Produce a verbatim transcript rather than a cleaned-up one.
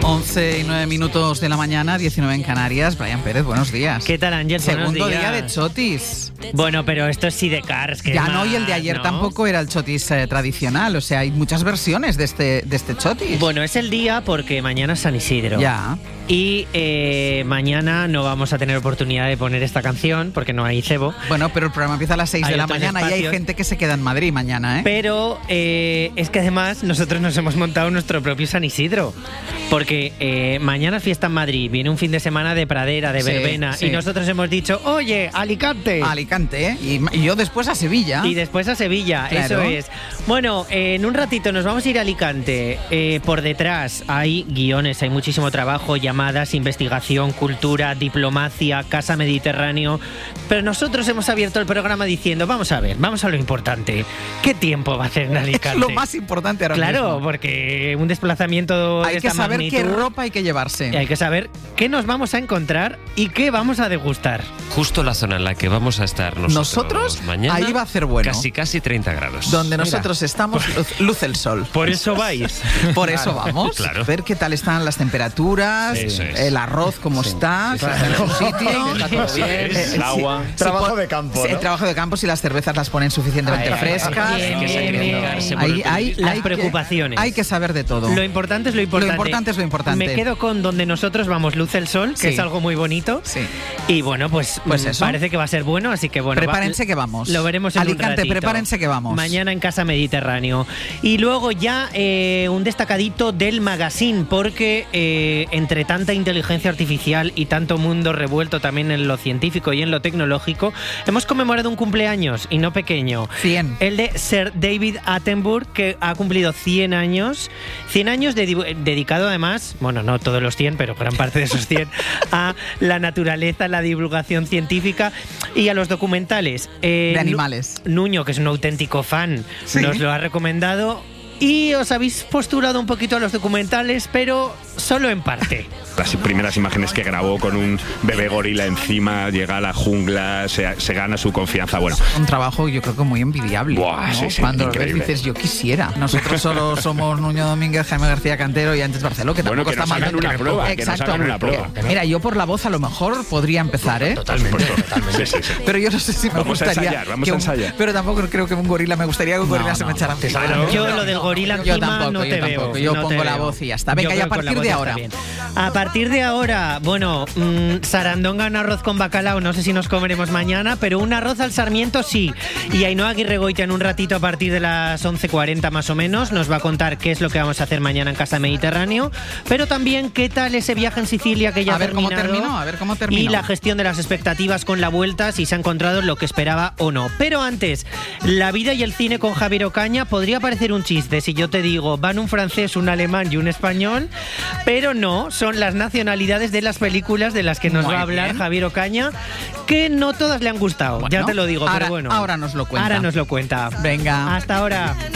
once y nueve minutos de la mañana, diecinueve en Canarias. Brian Pérez, buenos días. ¿Qué tal, Ángel? Segundo días. día de chotis. Bueno, pero esto es Sidecars. Que ya es no, más, y el de ayer ¿no? tampoco era el chotis eh, tradicional. O sea, hay muchas versiones de este, de este chotis. Bueno, es el día porque mañana es San Isidro. Ya. Y eh, mañana no vamos a tener oportunidad de poner esta canción porque no hay cebo. Bueno, pero el programa empieza a las seis Hay de la otros mañana y hay espacios. gente que se queda en Madrid mañana, ¿eh? Pero eh, es que además nosotros nos hemos montado nuestro propio San Isidro. Porque eh, mañana es fiesta en Madrid, viene un fin de semana de pradera, de Sí, verbena. sí. Y nosotros hemos dicho, oye, Alicante. A Alicante, ¿eh? Y, y yo después a Sevilla. Y después a Sevilla, Claro. eso es. Bueno, eh, en un ratito nos vamos a ir a Alicante. Eh, por detrás hay guiones, hay muchísimo trabajo, llamadas, investigación, cultura, diplomacia, Casa Mediterráneo. Pero nosotros hemos abierto el programa diciendo, vamos a ver, vamos a lo importante. ¿Qué tiempo va a hacer en Alicante? Es lo más importante ahora Claro, mismo. porque un desplazamiento de Hay que esta saber magnitud, qué ropa hay que llevarse. y hay que saber qué nos vamos a encontrar y qué vamos a degustar. Justo la zona en la que vamos a estar nosotros, Nosotros, mañana, ahí va a hacer bueno. Casi, casi treinta grados. Donde Mira. nosotros estamos, luz, luce el sol. Por eso vais. Por eso vamos. Claro. Ver qué tal están las temperaturas, Eso es. el arroz cómo está, si está en su sitio, Está todo bien, Eh, eh, el agua. si- Trabajo si de campo, sí, ¿no? el trabajo de campo, si las cervezas las ponen suficientemente Ahí, ahí, frescas. Bien, Hay que bien, sacrificarse bien. por el Ahí- ahí- Las hay que- preocupaciones. hay que saber de todo. Lo importante es lo importante. Lo importante es lo importante. Me quedo con donde nosotros vamos, luce el sol, que Sí. es algo muy bonito. Sí. Y bueno, pues, Pues mm, eso. parece que va a ser bueno, así que bueno. Prepárense va- que vamos. Lo veremos en Alicante, un ratito. prepárense que vamos. Mañana en Casa Mediterráneo. Y luego ya eh, un destacadito del magazine, porque eh, entre tanta inteligencia artificial y tanto mundo revuelto también en lo científico y en lo tecnológico, hemos conmemorado un cumpleaños, y no pequeño. cien. El de Sir David Attenborough, que ha cumplido cien años. cien años de- dedicado además, bueno, no todos los cien, pero gran parte de esos cien, a la naturaleza, la divulgación científica y a los documentales. Eh, De animales. Nu- Nuño, que es un auténtico fan, Sí. nos lo ha recomendado. Y os habéis postulado un poquito a los documentales, pero solo en parte. Las primeras imágenes que grabó con un bebé gorila encima, llega a la jungla, se, se gana su confianza. Bueno, Un trabajo yo creo que muy envidiable. Buah, ¿no? sí, sí, Cuando lo ves increíble. dices, yo quisiera. Nosotros solo somos Nuño Domínguez, Jaime García Cantero y antes Barceló, que Bueno, tampoco que nos está mal. hagan una prueba, que nos Exacto. hagan una prueba. Mira, yo por la voz a lo mejor podría empezar, ¿eh? totalmente, totalmente. Sí, sí, sí. Pero yo no sé si me Vamos a gustaría. ensayar, vamos que a un- ensayar. Pero tampoco creo que un gorila me gustaría que un gorila No, se no, Ah, me echara no. encima. Claro. Yo lo del gorila Yo encima tampoco, no yo te tampoco. veo. Yo no pongo te la veo. voz y ya está. Venga, Yo y a creo que con la partir de voz ahora. está bien. A partir de ahora, bueno, mmm, sarandonga en arroz con bacalao, no sé si nos comeremos mañana, pero un arroz al sarmiento sí. Y Ainhoa Aguirregoitia en un ratito a partir de las once cuarenta más o menos nos va a contar qué es lo que vamos a hacer mañana en Casa Mediterráneo, pero también qué tal ese viaje en Sicilia que ya A ha ver cómo terminado, terminó, a ver cómo terminó. y la gestión de las expectativas con la vuelta, si se ha encontrado lo que esperaba o no. Pero antes, la vida y el cine con Javier Ocaña podría parecer un chiste si yo te digo van un francés, un alemán y un español, pero no, son las nacionalidades de las películas de las que nos Muy va a hablar bien. Javier Ocaña, que no todas le han gustado, Bueno, ya te lo digo, ahora- pero bueno. ahora nos lo cuenta. Ahora nos lo cuenta. Venga. Hasta ahora.